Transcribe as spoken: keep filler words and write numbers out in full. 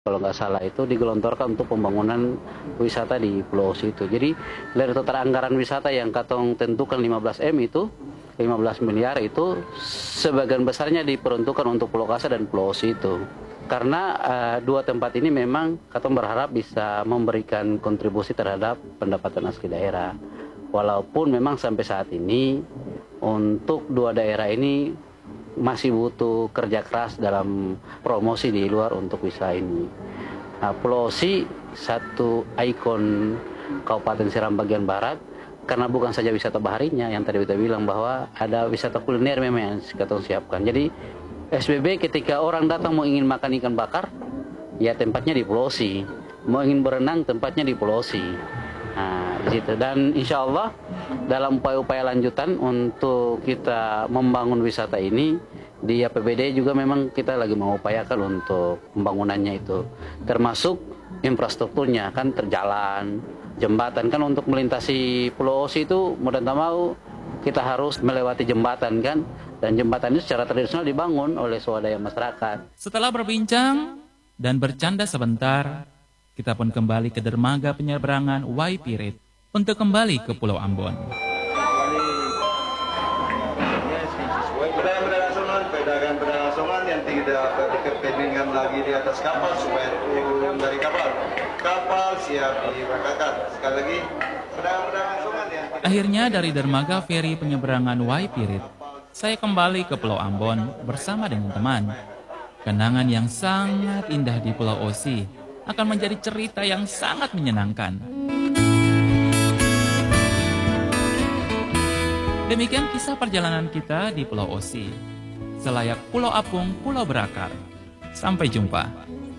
kalau nggak salah itu digelontorkan untuk pembangunan wisata di Pulau Osi itu. Jadi dari total anggaran wisata yang katong tentukan lima belas M itu, lima belas miliar itu sebagian besarnya diperuntukkan untuk Pulau Kasa dan Pulau Osi itu. Karena uh, dua tempat ini memang katong berharap bisa memberikan kontribusi terhadap pendapatan asli daerah. Walaupun memang sampai saat ini untuk dua daerah ini masih butuh kerja keras dalam promosi di luar untuk wisata ini. Nah, Pulau Osi satu ikon Kabupaten Seram bagian barat, karena bukan saja wisata baharinya yang tadi kita bilang bahwa ada wisata kuliner memang yang kita siapkan. Jadi S B B ketika orang datang mau ingin makan ikan bakar, ya tempatnya di Pulau Osi. Mau ingin berenang, tempatnya di Pulau Osi. Nah, di situ. Dan insya Allah dalam upaya-upaya lanjutan untuk kita membangun wisata ini di A P B D juga memang kita lagi mengupayakan untuk pembangunannya itu, termasuk infrastrukturnya kan terjalan, jembatan kan untuk melintasi Pulau Osi itu mau dan tak mau kita harus melewati jembatan kan, dan jembatan itu secara tradisional dibangun oleh swadaya masyarakat. Setelah berbincang dan bercanda sebentar, kita pun kembali ke dermaga penyeberangan Waipirit untuk kembali ke Pulau Ambon. Pedagang-pedagang asongan yang tidak berkepentingan lagi di atas kapal supaya turun dari kapal. Kapal siap diberangkatkan. Sekali lagi, pedagang-pedagang asongan yang... Akhirnya dari dermaga feri penyeberangan Waipirit, saya kembali ke Pulau Ambon bersama dengan teman. Kenangan yang sangat indah di Pulau Osi akan menjadi cerita yang sangat menyenangkan. Demikian kisah perjalanan kita di Pulau Osi. Selayak pulau apung, pulau berakar. Sampai jumpa.